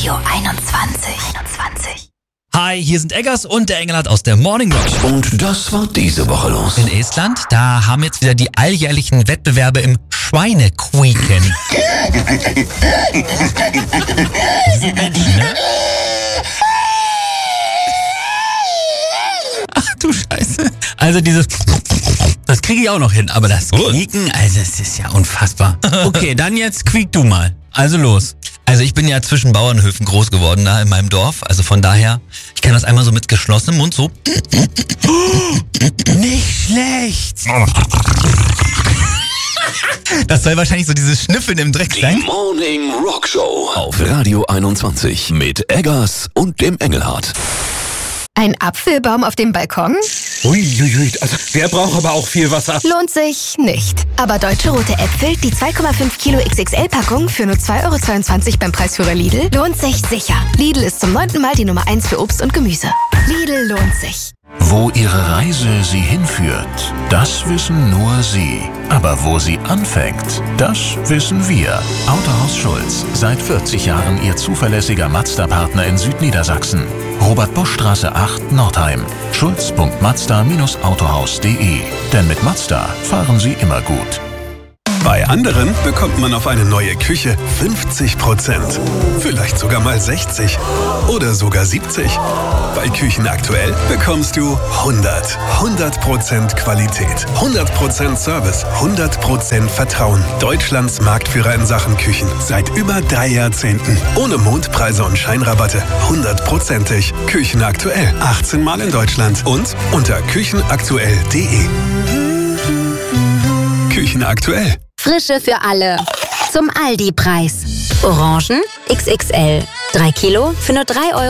Radio 21. Hi, hier sind Eggers und der Engelhardt aus der Morning Rock Show. Und das war diese Woche los. In Estland, da haben jetzt wieder die alljährlichen Wettbewerbe im Schweinequieken. Diese Menschen, ne? Ach du Scheiße. Also das kriege ich auch noch hin, aber das Quieken, also es ist ja unfassbar. Okay, dann jetzt quiek du mal. Also los. Also ich bin ja zwischen Bauernhöfen groß geworden da in meinem Dorf, also von daher, ich kann das einmal so mit geschlossenem Mund so. Nicht schlecht. Das soll wahrscheinlich so dieses Schnüffeln im Dreck sein. Die Morning Rock Show auf Radio 21 mit Eggers und dem Engelhardt. Ein Apfelbaum auf dem Balkon? Uiuiui, also der braucht aber auch viel Wasser. Lohnt sich nicht. Aber Deutsche Rote Äpfel, die 2,5 Kilo XXL-Packung für nur 2,22 € beim Preisführer Lidl, lohnt sich sicher. Lidl ist zum 9. Mal die Nummer 1 für Obst und Gemüse. Lidl lohnt sich. Wo Ihre Reise Sie hinführt, das wissen nur Sie. Aber wo sie anfängt, das wissen wir. Autohaus Schulz, seit 40 Jahren Ihr zuverlässiger Mazda-Partner in Südniedersachsen. Robert-Bosch-Straße 8, Nordheim. schulz.mazda-autohaus.de. Denn mit Mazda fahren Sie immer gut. Bei anderen bekommt man auf eine neue Küche 50%. Vielleicht sogar mal 60 oder sogar 70. Bei Küchen aktuell bekommst du 100% Qualität, 100% Service, 100% Vertrauen. Deutschlands Marktführer in Sachen Küchen seit über 3 Jahrzehnten. Ohne Mondpreise und Scheinrabatte, 100%ig. Küchen aktuell, 18 Mal in Deutschland und unter küchenaktuell.de. Küchen aktuell. Frische für alle. Zum Aldi-Preis. Orangen XXL. 3 Kilo für nur 3 €